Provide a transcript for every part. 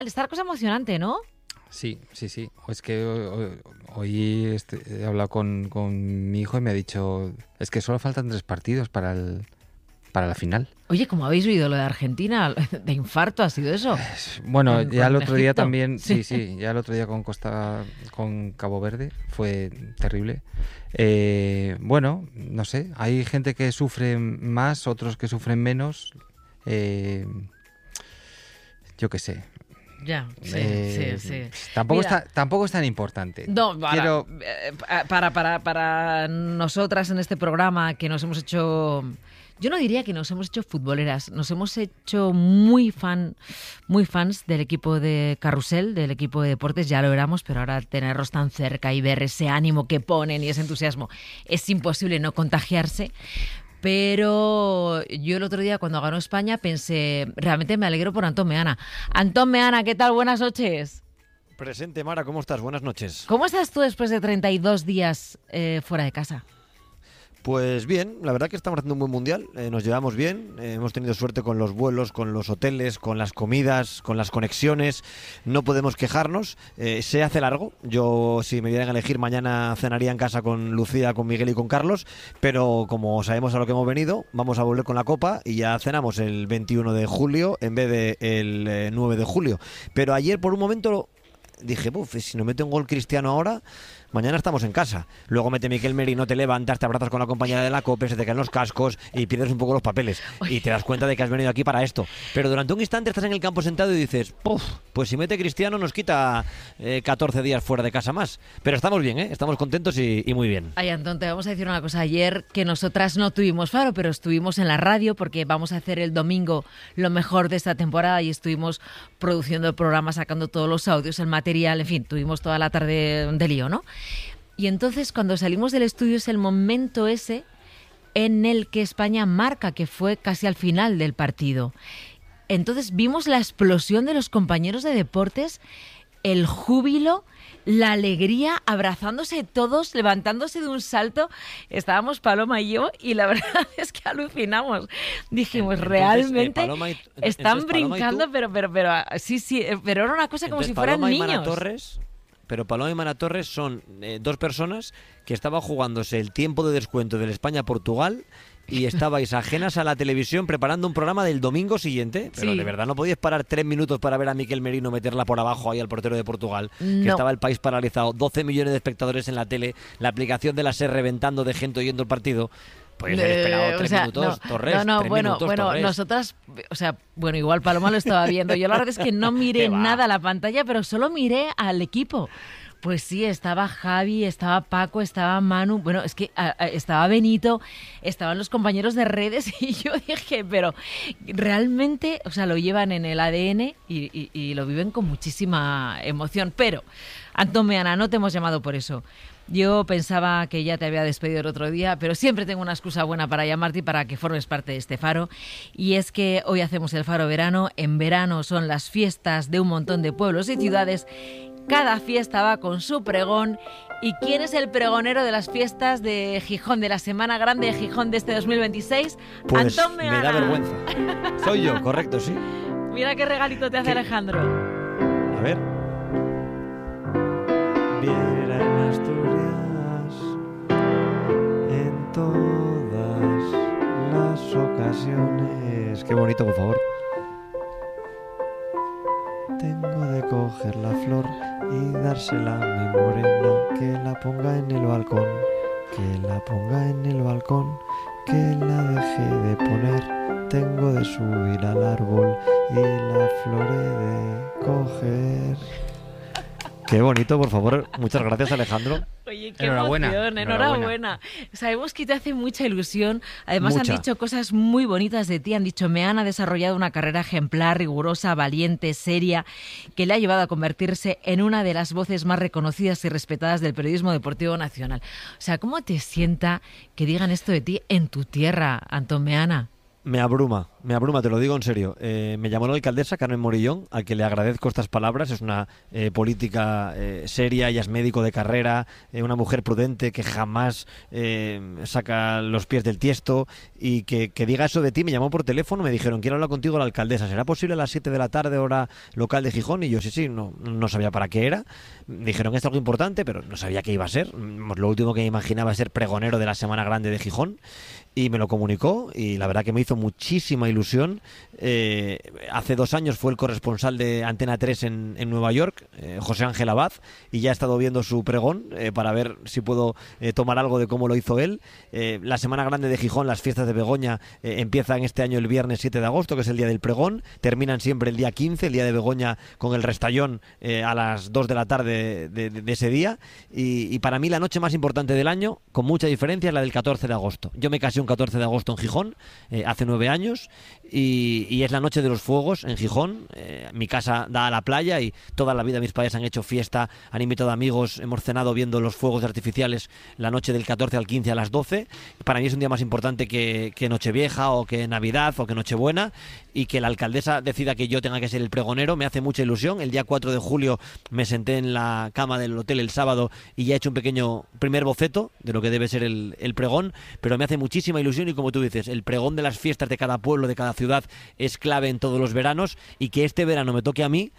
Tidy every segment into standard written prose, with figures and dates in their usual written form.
Está la cosa emocionante, ¿no? Sí. Es que hoy he hablado con mi hijo y me ha dicho, es que solo faltan 3 partidos para la final. Oye, ¿cómo habéis oído lo de Argentina? ¿De infarto ha sido eso? Bueno, ya el con otro día Egipto. también, sí, ya el otro día con Cabo Verde fue terrible. Bueno, no sé, hay gente que sufre más, otros que sufren menos. Yo qué sé. Ya, sí. Tampoco es tan importante. No, para nosotras en este programa que nos hemos hecho... Yo no diría que nos hemos hecho futboleras, nos hemos hecho muy fans del equipo de Carrusel, del equipo de deportes, ya lo éramos, pero ahora tenerlos tan cerca y ver ese ánimo que ponen y ese entusiasmo, es imposible no contagiarse. Pero yo el otro día cuando ganó España pensé, realmente me alegro por Antón Meana. Antón Meana, ¿qué tal? Buenas noches. Presente, Mara, ¿cómo estás? Buenas noches. ¿Cómo estás tú después de 32 días fuera de casa? Pues bien, la verdad que estamos haciendo un buen mundial, nos llevamos bien, hemos tenido suerte con los vuelos, con los hoteles, con las comidas, con las conexiones, no podemos quejarnos, se hace largo, yo si me dieran a elegir mañana cenaría en casa con Lucía, con Miguel y con Carlos, pero como sabemos a lo que hemos venido, vamos a volver con la copa y ya cenamos el 21 de julio en vez de el 9 de julio, pero ayer por un momento dije, si no mete un gol Cristiano ahora... Mañana estamos en casa. Luego mete Miquel Merino, te levantas, te abrazas con la compañera de la COPE, se te caen los cascos y pierdes un poco los papeles. Y te das cuenta de que has venido aquí para esto. Pero durante un instante estás en el campo sentado y dices, pues si mete Cristiano nos quita 14 días fuera de casa más. Pero estamos bien, estamos contentos y muy bien. Ay, Antón, te vamos a decir una cosa. Ayer que nosotras no tuvimos faro, pero estuvimos en la radio porque vamos a hacer el domingo lo mejor de esta temporada y estuvimos produciendo el programa, sacando todos los audios, el material, en fin, tuvimos toda la tarde de lío, ¿no? Y entonces cuando salimos del estudio es el momento ese en el que España marca, que fue casi al final del partido. Entonces vimos la explosión de los compañeros de deportes, el júbilo, la alegría, abrazándose todos, levantándose de un salto. Estábamos Paloma y yo y la verdad es que alucinamos. Dijimos, entonces, realmente están brincando, pero sí, pero era una cosa como si fueran niños. Pero Paloma y Mana Torres son 2 personas que estaban jugándose el tiempo de descuento del España-Portugal y estabais ajenas a la televisión preparando un programa del domingo siguiente. Pero de verdad no podíais parar 3 minutos para ver a Miquel Merino meterla por abajo ahí al portero de Portugal, que estaba el país paralizado, 12 millones de espectadores en la tele, la aplicación de la SER reventando de gente oyendo el partido. Podéis haber esperado 3 minutos, Torres. Bueno, Torres. Nosotras, igual Paloma lo estaba viendo. Yo la verdad es que no miré nada a la pantalla, pero solo miré al equipo. Pues sí, estaba Javi, estaba Paco, estaba Manu, bueno, es que estaba Benito, estaban los compañeros de redes y yo dije, pero realmente, lo llevan en el ADN y lo viven con muchísima emoción. Pero, Antón Meana, no te hemos llamado por eso. Yo pensaba que ya te había despedido el otro día, pero siempre tengo una excusa buena para llamarte y para que formes parte de este faro. Y es que hoy hacemos el Faro Verano. En verano son las fiestas de un montón de pueblos y ciudades. Cada fiesta va con su pregón. ¿Y quién es el pregonero de las fiestas de Gijón, de la Semana Grande de Gijón de este 2026? Pues Antón Meana. Me da vergüenza. Soy yo, correcto, sí. Mira qué regalito te hace Alejandro. A ver. Viera en Asturias en todas las ocasiones. Qué bonito, por favor. Tengo de coger la flor y dársela a mi morena, que la ponga en el balcón, que la ponga en el balcón, que la deje de poner. Tengo de subir al árbol y la flor he de coger. Qué bonito, por favor. Muchas gracias, Alejandro. Oye, qué emoción, enhorabuena. Sabemos que te hace mucha ilusión. Además han dicho cosas muy bonitas de ti. Han dicho, Meana ha desarrollado una carrera ejemplar, rigurosa, valiente, seria, que le ha llevado a convertirse en una de las voces más reconocidas y respetadas del periodismo deportivo nacional. ¿Cómo te sienta que digan esto de ti en tu tierra, Antón Meana? Me abruma, te lo digo en serio. Me llamó la alcaldesa, Carmen Morillón, al que le agradezco estas palabras. Es una política seria, ella es médico de carrera, una mujer prudente que jamás saca los pies del tiesto, y que diga eso de ti. Me llamó por teléfono, me dijeron, quiero hablar contigo la alcaldesa, ¿será posible a las 7 de la tarde, hora local de Gijón? Y yo sí, no sabía para qué era. Dijeron que es algo importante, pero no sabía qué iba a ser. Lo último que me imaginaba es ser pregonero de la Semana Grande de Gijón. Y me lo comunicó, y la verdad que me hizo muchísima ilusión. Hace 2 años fue el corresponsal de Antena 3 en Nueva York, José Ángel Abad, y ya he estado viendo su pregón para ver si puedo tomar algo de cómo lo hizo él. La Semana Grande de Gijón, las fiestas de Begoña, empiezan este año el viernes 7 de agosto, que es el día del pregón. Terminan siempre el día 15, el día de Begoña, con el restallón a las 2 de la tarde de ese día. Y para mí la noche más importante del año, con mucha diferencia, es la del 14 de agosto. Yo me casé un 14 de agosto en Gijón, hace 9 años, y es la noche de los fuegos en Gijón. Mi casa da a la playa y toda la vida mis padres han hecho fiesta, han invitado amigos, hemos cenado viendo los fuegos artificiales la noche del 14 al 15 a las 12. Para mí es un día más importante que Nochevieja o que Navidad o que Nochebuena, y que la alcaldesa decida que yo tenga que ser el pregonero me hace mucha ilusión. El día 4 de julio me senté en la cama del hotel el sábado y ya he hecho un pequeño primer boceto de lo que debe ser el pregón, pero me hace muchísima ilusión. Y como tú dices, el pregón de las fiestas de cada pueblo, de cada ciudad, es clave en todos los veranos, y que este verano me toque a mí,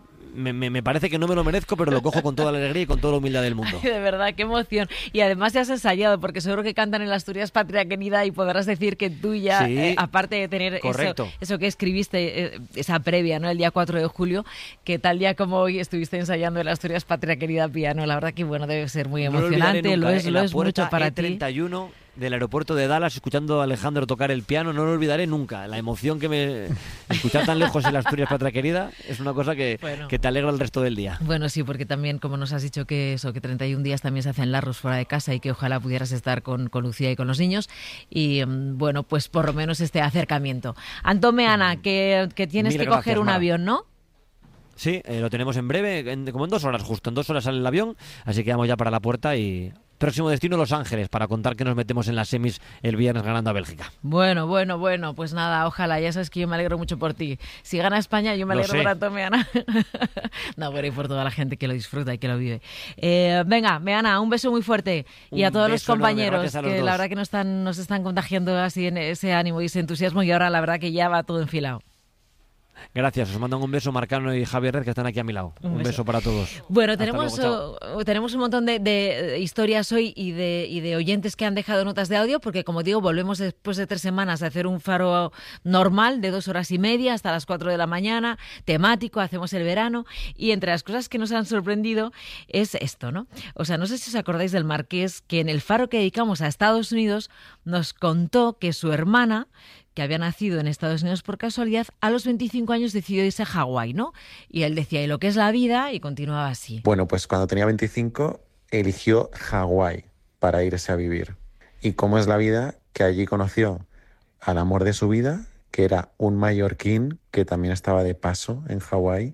me parece que no me lo merezco, pero lo cojo con toda la alegría y con toda la humildad del mundo. De verdad, qué emoción. Y además ya has ensayado, porque seguro que cantan en las Asturias Patria Querida, y podrás decir que tú ya, sí, aparte de tener correcto, eso que escribiste, esa previa, ¿no? El día 4 de julio, que tal día como hoy estuviste ensayando en las Asturias Patria Querida piano. La verdad que bueno, debe ser muy emocionante, lo es mucho para ti. 31 del aeropuerto de Dallas, escuchando a Alejandro tocar el piano, no lo olvidaré nunca. La emoción que escuchar tan lejos en las Asturias Patria Querida es una cosa que te alegra el resto del día. Bueno, sí, porque también, como nos has dicho, que 31 días también se hacen largos fuera de casa, y que ojalá pudieras estar con Lucía y con los niños, y bueno, pues por lo menos este acercamiento. Antón Meana, que tienes que coger un avión, ¿no? Sí, lo tenemos en breve, como en 2 horas justo, en 2 horas sale el avión, así que vamos ya para la puerta. Y próximo destino, Los Ángeles, para contar que nos metemos en las semis el viernes ganando a Bélgica. Bueno, pues nada, ojalá, ya sabes que yo me alegro mucho por ti. Si gana España, yo me alegro por Antón Meana. No, bueno, y por toda la gente que lo disfruta y que lo vive. Venga, Meana, un beso muy fuerte. Y a todos los compañeros, que la verdad que nos están contagiando así en ese ánimo y ese entusiasmo, y ahora la verdad que ya va todo enfilado. Gracias, os mandan un beso Marcano y Javier Red, que están aquí a mi lado. Un beso para todos. Bueno, tenemos un montón de historias hoy y de oyentes que han dejado notas de audio, porque como digo, volvemos después de 3 semanas a hacer un faro normal de 2 horas y media hasta las 4 de la mañana, temático, hacemos el verano, y entre las cosas que nos han sorprendido es esto, ¿no? O sea, no sé si os acordáis del Marqués, que en el faro que dedicamos a Estados Unidos nos contó que su hermana, que había nacido en Estados Unidos por casualidad, a los 25 años decidió irse a Hawái, ¿no? Y él decía, ¿y lo que es la vida? Y continuaba así. Bueno, pues cuando tenía 25 eligió Hawái para irse a vivir. ¿Y cómo es la vida? Que allí conoció al amor de su vida, que era un mallorquín que también estaba de paso en Hawái,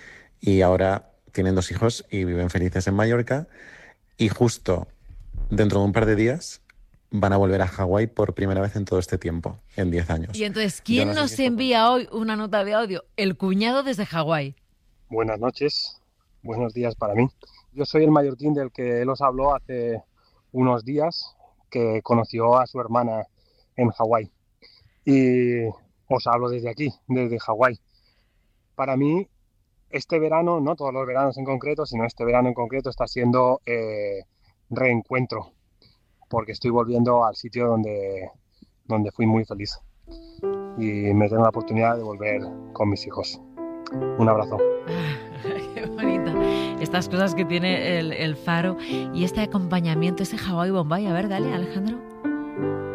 y ahora tienen 2 hijos y viven felices en Mallorca, y justo dentro de un par de días van a volver a Hawái por primera vez en todo este tiempo, en 10 años. Y entonces, ¿quién nos envía hoy una nota de audio? El cuñado desde Hawái. Buenas noches, buenos días para mí. Yo soy el mallorquín del que él os habló hace unos días, que conoció a su hermana en Hawái. Y os hablo desde aquí, desde Hawái. Para mí, este verano, no todos los veranos en concreto, sino este verano en concreto, está siendo reencuentro, porque estoy volviendo al sitio donde fui muy feliz, y me tengo la oportunidad de volver con mis hijos. Un abrazo. Qué bonita. Estas cosas que tiene el faro y este acompañamiento, ese Hawái Bombay. A ver, dale, Alejandro.